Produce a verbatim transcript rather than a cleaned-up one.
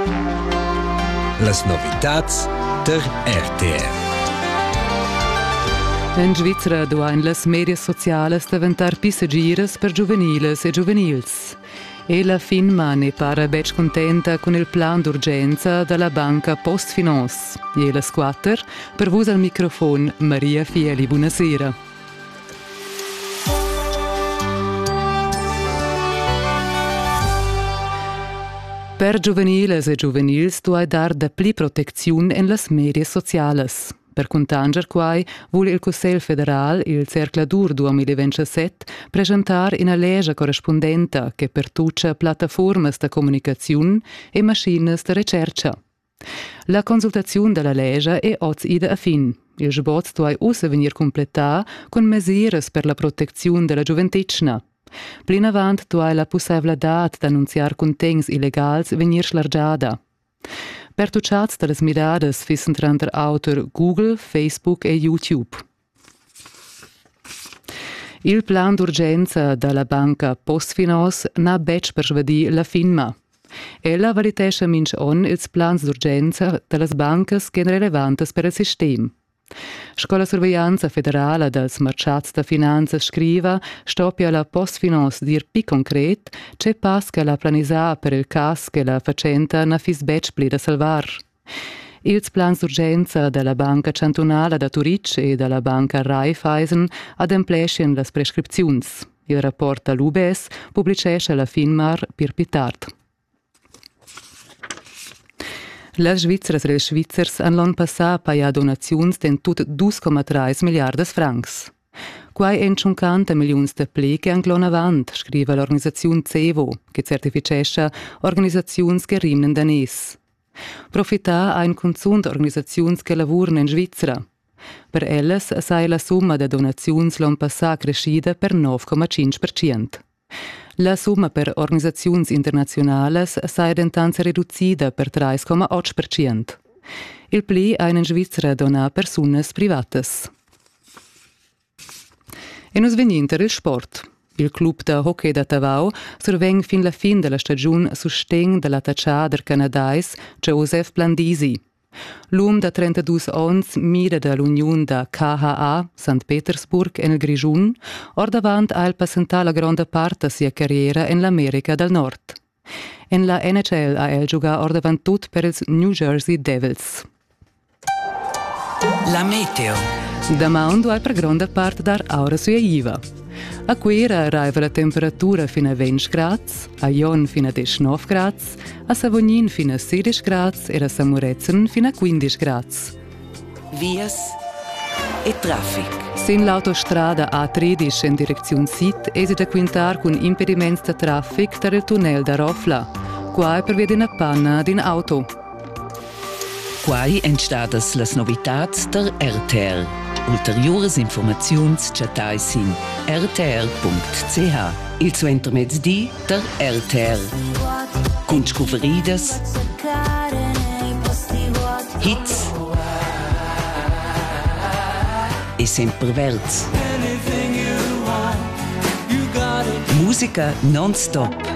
Las novitats der R T R. In Svizzera duain las medias sociales diventar pissagiras per giuveniles e juvenils. E la Finma ne para bec contenta con il plan d'urgenza della banca Postfinance. E la squatter, per vos al microfon, Maria Fieli, buonasera. Per juveniles e juvenils duai dar da pli proteziun en las medias sociales. Per contanger quai vuol il Cussel Federal, il Cercladur duemilaventisette, presentar una legge corrispondente che pertuccia piattaformas de comunicaziun e maschines de ricerca. La consultazione della legge è oggi ida a fin. Il sboz duai ussa venir completar con mesures per la protezione della giuventicna. Plin avant duai la possibilitat d'annunziar contents illegals venir slargiada. Per tuchats de las mirades fissen tranter autor Google, Facebook e YouTube. Il plan d'urgenza dalla banca Postfinance n'ha bec per svedi la Finma. Ella valitescha minch on ils plans d'urgenza de las bancas che relevantes per il sistem. Scola Sorveglianza Federale dels Marchats de Finanzas scriva stopia la Postfinance dir pi concret c'è pas che la planisà per il cas che la facenta na fis bec pli da salvar. Ils plans d'urgenza della Banca Cantonala da Turic e della Banca Raiffeisen adempleschen las prescripziuns. Il rapport dall'U B S publicesce la Finmar per pitard. Las Svizzeras e les Svizzers han l'an passà paia donaziuns den tut due comma tre miliardas francs. Quai en cinquanta miliuns de pli che anglon avant, scriva l'organisaziun CEVO, che certificescha organisaziuns che rimnen danes. Profità ein consum d'organisaziuns che lavurn in Svizzera. Per elles sai la summa de donaziuns l'an passà crescida per nove comma cinque per cento. La summa per organisaziuns internazionales sei dentanza riducida per tre comma otto per cento. Il pli ein in Svizzera dona persunas privatas. E nus veninter il sport. Il club de hockey da Tavau surveng fin la fin della stagiun susteng della tacciader canadais Joseph Blandisi. L'um da trentadue ons mira da l'Union da K H A Sant Petersburg en il Grigiun, or davant ha il passentà la grande parte sia carriera en l'America del Nord. En la N H L ha el giuga or davant tut per ils New Jersey Devils. La meteo. Da maund ha per grande parte dar aura sua iva. A Quera arriva la temperatura fino a venti gradi, a Jon fino a diciannove gradi, a Savognin fino a sedici gradi e a Samurezen fino a quindici gradi. Vias e traffic. Sin l'autostrada A tredici in direzione Sud esi da quintar con impedimenti de traffic per il tunnel da Rofla. Qua per via una panna di un auto. Quai entstadas las novitats der R T R. Ulteriores informaziuns chatai sin r t r punct c h. Il suo mezzdi der R T R. Con scuveridas, hits e semperverts. Musica non-stop.